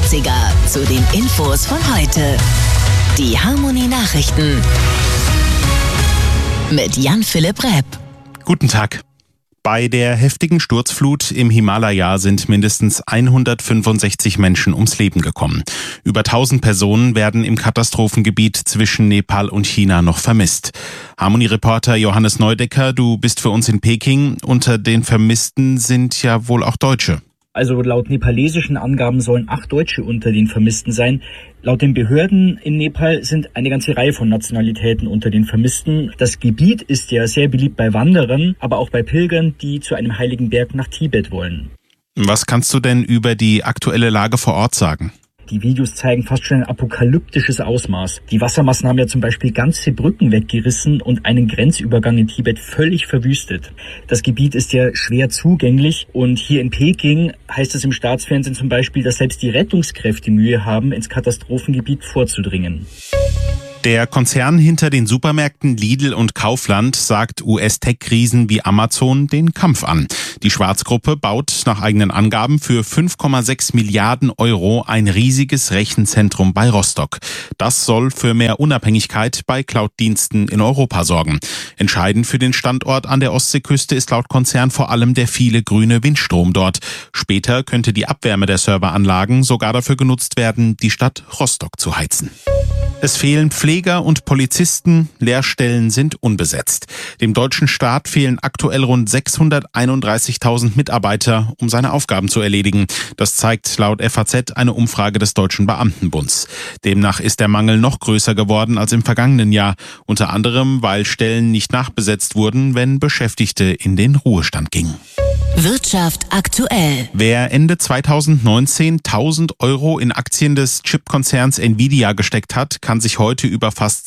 80er zu den Infos von heute. Die Harmony Nachrichten mit Jan-Philipp Repp. Guten Tag. Bei der heftigen Sturzflut im Himalaya sind mindestens 165 Menschen ums Leben gekommen. Über 1000 Personen werden im Katastrophengebiet zwischen Nepal und China noch vermisst. Harmony-Reporter Johannes Neudecker, du bist für uns in Peking. Unter den Vermissten sind ja wohl auch Deutsche. Also laut nepalesischen Angaben sollen 8 Deutsche unter den Vermissten sein. Laut den Behörden in Nepal sind eine ganze Reihe von Nationalitäten unter den Vermissten. Das Gebiet ist ja sehr beliebt bei Wanderern, aber auch bei Pilgern, die zu einem heiligen Berg nach Tibet wollen. Was kannst du denn über die aktuelle Lage vor Ort sagen? Die Videos zeigen fast schon ein apokalyptisches Ausmaß. Die Wassermassen haben ja zum Beispiel ganze Brücken weggerissen und einen Grenzübergang in Tibet völlig verwüstet. Das Gebiet ist ja schwer zugänglich und hier in Peking heißt es im Staatsfernsehen zum Beispiel, dass selbst die Rettungskräfte Mühe haben, ins Katastrophengebiet vorzudringen. Der Konzern hinter den Supermärkten Lidl und Kaufland sagt US-Tech-Riesen wie Amazon den Kampf an. Die Schwarzgruppe baut nach eigenen Angaben für 5,6 Milliarden Euro ein riesiges Rechenzentrum bei Rostock. Das soll für mehr Unabhängigkeit bei Cloud-Diensten in Europa sorgen. Entscheidend für den Standort an der Ostseeküste ist laut Konzern vor allem der viele grüne Windstrom dort. Später könnte die Abwärme der Serveranlagen sogar dafür genutzt werden, die Stadt Rostock zu heizen. Es fehlen Pfleger und Polizisten, Lehrstellen sind unbesetzt. Dem deutschen Staat fehlen aktuell rund 631.000 Mitarbeiter, um seine Aufgaben zu erledigen. Das zeigt laut FAZ eine Umfrage des Deutschen Beamtenbunds. Demnach ist der Mangel noch größer geworden als im vergangenen Jahr, unter anderem, weil Stellen nicht nachbesetzt wurden, wenn Beschäftigte in den Ruhestand gingen. Wirtschaft aktuell. Wer Ende 2019 1.000 Euro in Aktien des Chipkonzerns Nvidia gesteckt hat, kann sich heute über fast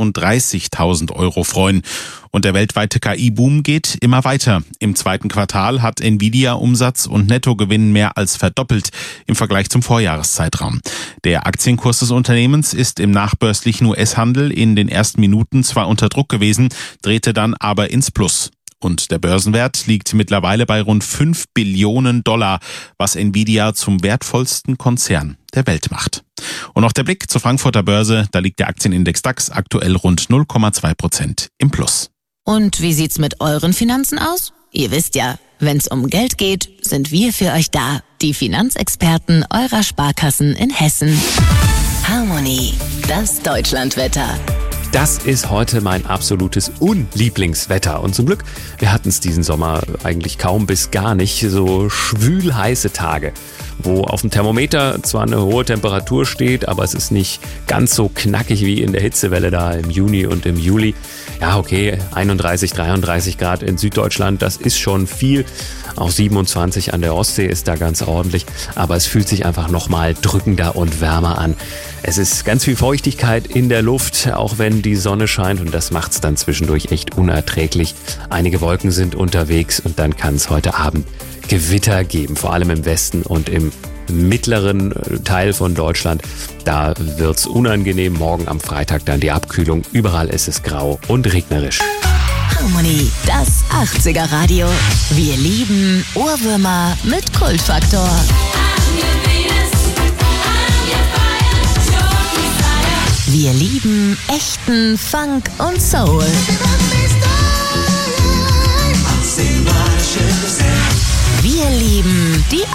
36.000 Euro freuen. Und der weltweite KI-Boom geht immer weiter. Im zweiten Quartal hat Nvidia Umsatz und Nettogewinn mehr als verdoppelt im Vergleich zum Vorjahreszeitraum. Der Aktienkurs des Unternehmens ist im nachbörslichen US-Handel in den ersten Minuten zwar unter Druck gewesen, drehte dann aber ins Plus. Und der Börsenwert liegt mittlerweile bei rund 5 Billionen $, was Nvidia zum wertvollsten Konzern der Welt macht. Und noch der Blick zur Frankfurter Börse, da liegt der Aktienindex DAX aktuell rund 0,2% im Plus. Und wie sieht's mit euren Finanzen aus? Ihr wisst ja, wenn's um Geld geht, sind wir für euch da, die Finanzexperten eurer Sparkassen in Hessen. Harmony, das Deutschlandwetter. Das ist heute mein absolutes Unlieblingswetter. Und zum Glück, wir hatten es diesen Sommer eigentlich kaum bis gar nicht. So schwül-heiße Tage, wo auf dem Thermometer zwar eine hohe Temperatur steht, aber es ist nicht ganz so knackig wie in der Hitzewelle da im Juni und im Juli. Ja, okay, 31, 33 Grad in Süddeutschland, das ist schon viel. Auch 27 an der Ostsee ist da ganz ordentlich. Aber es fühlt sich einfach nochmal drückender und wärmer an. Es ist ganz viel Feuchtigkeit in der Luft, auch wenn die Sonne scheint. Und das macht es dann zwischendurch echt unerträglich. Einige Wolken sind unterwegs und dann kann es heute Abend Gewitter geben. Vor allem im Westen und im mittleren Teil von Deutschland. Da wird's unangenehm. Morgen am Freitag dann die Abkühlung. Überall ist es grau und regnerisch. Harmony, das 80er Radio. Wir lieben Ohrwürmer mit Kultfaktor. Wir lieben echten Funk und Soul. Wir lieben die